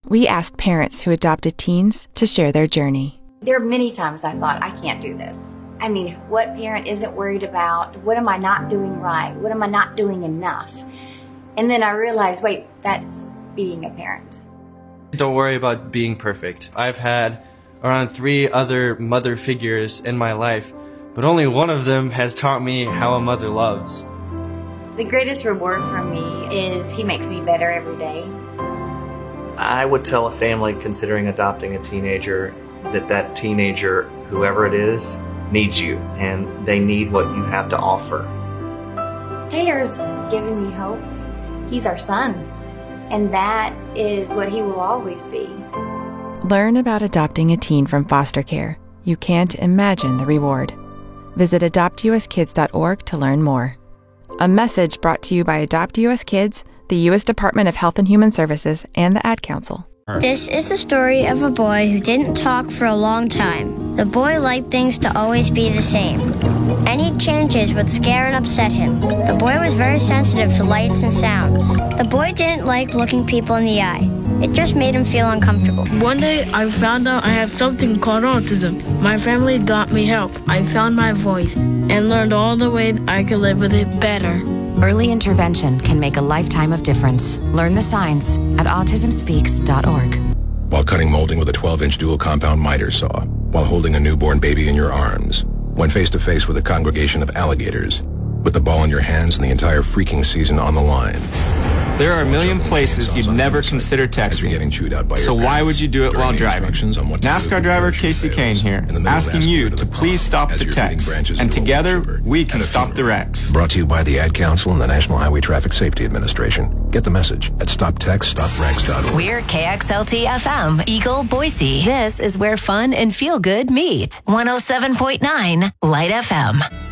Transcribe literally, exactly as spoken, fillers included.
We asked parents who adopted teens to share their journey. There are many times I thought, I can't do this. I mean, what parent isn't worried about? What am I not doing right? What am I not doing enough? And then I realized, wait, that's being a parent. Don't worry about being perfect. I've had around three other mother figures in my life, but only one of them has taught me how a mother loves. The greatest reward for me is he makes me better every day. I would tell a family considering adopting a teenager that that teenager, whoever it is, needs you, and they need what you have to offer. Taylor's given me hope. He's our son, and that is what he will always be. Learn about adopting a teen from foster care. You can't imagine the reward. Visit adopt u s kids dot org to learn more. A message brought to you by Adopt U S Kids, the U S Department of Health and Human Services, and the Ad Council. This is the story of a boy who didn't talk for a long time. The boy liked things to always be the same. Any changes would scare and upset him. The boy was very sensitive to lights and sounds. The boy didn't like looking people in the eye. It just made him feel uncomfortable. One day, I found out I have something called autism. My family got me help. I found my voice and learned all the ways I could live with it better. Early intervention can make a lifetime of difference. Learn the signs at autism speaks dot org. While cutting molding with a twelve-inch dual compound miter saw, while holding a newborn baby in your arms, when face-to-face with a congregation of alligators, with the ball in your hands and the entire freaking season on the line. There are a million places you'd never consider texting, so why would you do it while driving? NASCAR driver Casey Kane here, asking you to please stop the text, and together we can stop the wrecks. Brought to you by the Ad Council and the National Highway Traffic Safety Administration. Get the message at stop text stop wrecks dot org. We're K X L T F M, Eagle, Boise. This is where fun and feel good meet. one oh seven point nine Light F M.